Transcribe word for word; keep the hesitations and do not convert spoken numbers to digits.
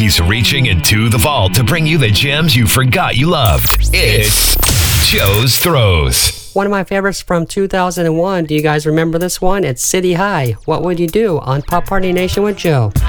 He's reaching into the vault to bring you the gems you forgot you loved. It's Joe's Throws. One of my favorites from two thousand one. Do you guys remember this one? It's City High. What would you do on Pop Party Nation with Joe?